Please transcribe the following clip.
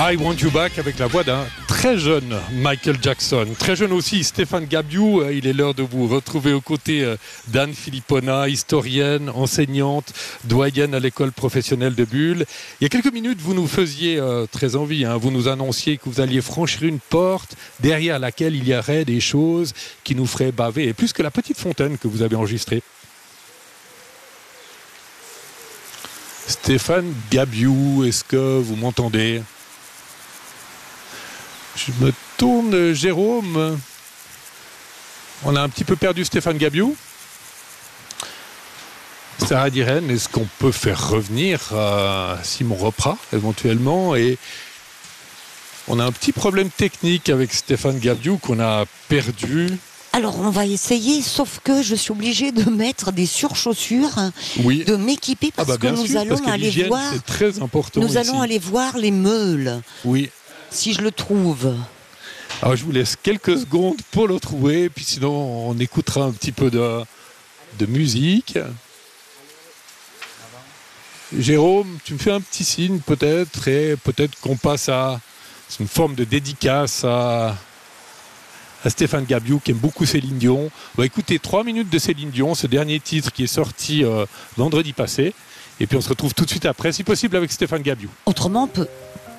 I Want You Back avec la voix d'un très jeune Michael Jackson. Très jeune aussi Stéphane Gabiou. Il est l'heure de vous retrouver aux côtés d'Anne Philippona, historienne, enseignante, doyenne à l'école professionnelle de Bulle. Il y a quelques minutes, vous nous faisiez très envie. Vous nous annonciez que vous alliez franchir une porte derrière laquelle il y aurait des choses qui nous feraient baver. Et plus que la petite fontaine que vous avez enregistrée. Stéphane Gabiou, est-ce que vous m'entendez ? Je me tourne, Jérôme. On a un petit peu perdu Stéphane Gabiou. Sarah Diren, est-ce qu'on peut faire revenir Simon Ropra éventuellement ? Et on a un petit problème technique avec Stéphane Gabiou qu'on a perdu. Alors on va essayer, sauf que je suis obligée de mettre des surchaussures, oui. De m'équiper parce que nous allons aller voir. C'est très important. Nous allons aller voir les meules. Oui. Si je le trouve. Alors je vous laisse quelques secondes pour le trouver, puis sinon on écoutera un petit peu de musique. Jérôme, tu me fais un petit signe peut-être, et peut-être qu'on passe à une forme de dédicace à Stéphane Gabiou qui aime beaucoup Céline Dion. On va écouter 3 minutes de Céline Dion, ce dernier titre qui est sorti vendredi passé. Et puis on se retrouve tout de suite après, si possible avec Stéphane Gabiou. Autrement,